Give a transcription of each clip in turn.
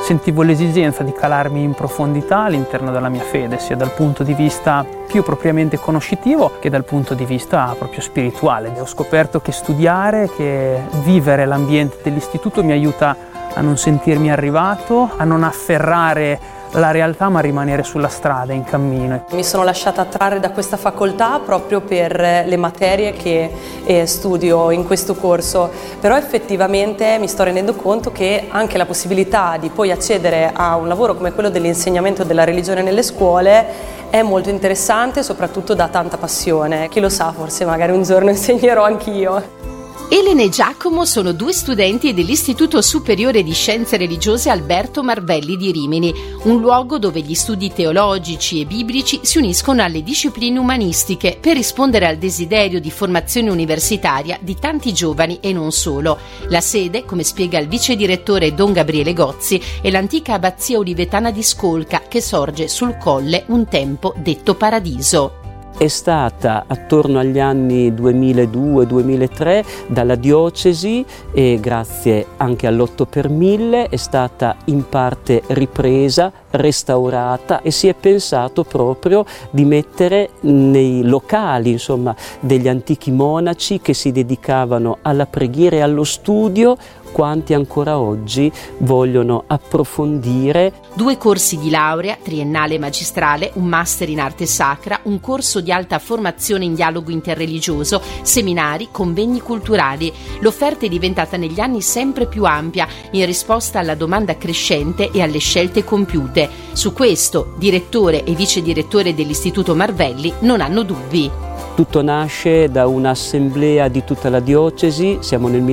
sentivo l'esigenza di calarmi in profondità all'interno della mia fede, sia dal punto di vista più propriamente conoscitivo che dal punto di vista proprio spirituale. Ho scoperto che studiare, che vivere l'ambiente dell'istituto mi aiuta a non sentirmi arrivato, a non afferrare la realtà ma rimanere sulla strada, in cammino. Mi sono lasciata attrarre da questa facoltà proprio per le materie che studio in questo corso, però effettivamente mi sto rendendo conto che anche la possibilità di poi accedere a un lavoro come quello dell'insegnamento della religione nelle scuole è molto interessante, soprattutto da tanta passione. Chi lo sa, forse magari un giorno insegnerò anch'io. Elena e Giacomo sono due studenti dell'Istituto Superiore di Scienze Religiose Alberto Marvelli di Rimini, un luogo dove gli studi teologici e biblici si uniscono alle discipline umanistiche per rispondere al desiderio di formazione universitaria di tanti giovani e non solo. La sede, come spiega il vice direttore Don Gabriele Gozzi, è l'antica abbazia olivetana di Scolca che sorge sul colle un tempo detto Paradiso. È stata attorno agli anni 2002-2003 dalla diocesi e grazie anche all'8 per 1000 è stata in parte ripresa, restaurata e si è pensato proprio di mettere nei locali, insomma, degli antichi monaci che si dedicavano alla preghiera e allo studio quanti ancora oggi vogliono approfondire. 2 corsi di laurea, triennale e magistrale, un master in arte sacra, un corso di alta formazione in dialogo interreligioso, seminari, convegni culturali. L'offerta è diventata negli anni sempre più ampia in risposta alla domanda crescente e alle scelte compiute. Su questo, direttore e vice direttore dell'Istituto Marvelli non hanno dubbi. Tutto nasce da un'assemblea di tutta la diocesi, siamo nel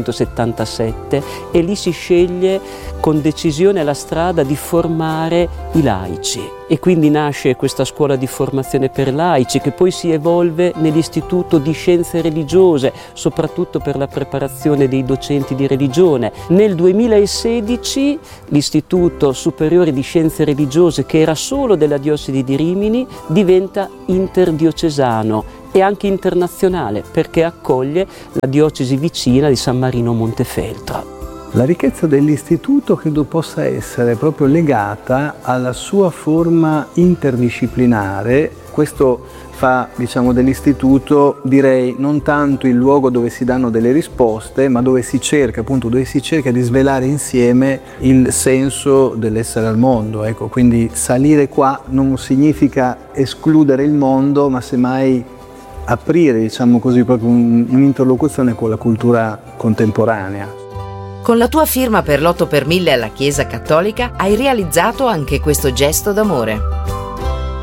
1977 e lì si sceglie con decisione la strada di formare i laici e quindi nasce questa scuola di formazione per laici che poi si evolve nell'Istituto di Scienze Religiose, soprattutto per la preparazione dei docenti di religione. Nel 2016 l'Istituto Superiore di Scienze Religiose, che era solo della diocesi di Rimini, diventa interdiocesano e anche internazionale perché accoglie la diocesi vicina di San Marino Montefeltro. La ricchezza dell'istituto credo possa essere proprio legata alla sua forma interdisciplinare. Questo fa, dell'istituto, direi, non tanto il luogo dove si danno delle risposte, ma dove si cerca di svelare insieme il senso dell'essere al mondo. Ecco, quindi salire qua non significa escludere il mondo, ma semmai aprire, proprio un'interlocuzione con la cultura contemporanea. Con la tua firma per l'8 per 1000 alla Chiesa Cattolica hai realizzato anche questo gesto d'amore.